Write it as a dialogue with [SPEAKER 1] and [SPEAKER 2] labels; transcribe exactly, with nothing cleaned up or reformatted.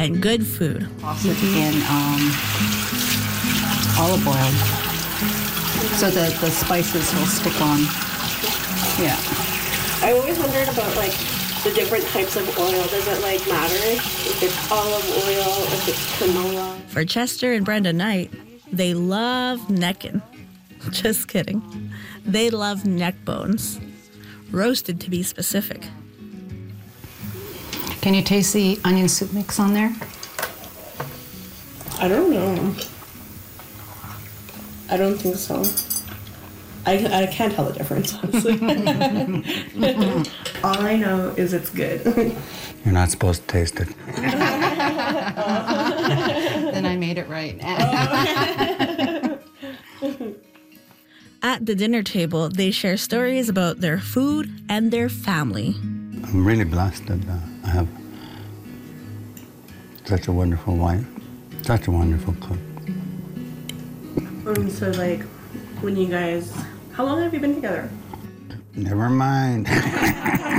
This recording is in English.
[SPEAKER 1] and good food.
[SPEAKER 2] Toss it in um, olive oil so that the spices will stick on. Yeah.
[SPEAKER 3] I always wondered about like the different types of oil. Does it like matter if it's olive oil, if it's canola?
[SPEAKER 1] For Chester and Brenda Knight, they love neckin'. Just kidding. They love neck bones, roasted to be specific.
[SPEAKER 2] Can you taste the onion soup mix on there?
[SPEAKER 3] I don't know. I don't think so. I, I can't tell the difference, honestly. All I know is it's good.
[SPEAKER 4] You're not supposed to taste it.
[SPEAKER 2] Then I made it right.
[SPEAKER 1] At the dinner table, they share stories about their food and their family.
[SPEAKER 4] I'm really blessed that uh, I have such a wonderful wife, such a wonderful cook.
[SPEAKER 3] Um, so, like, when you guys... How long have you been together?
[SPEAKER 4] Never mind.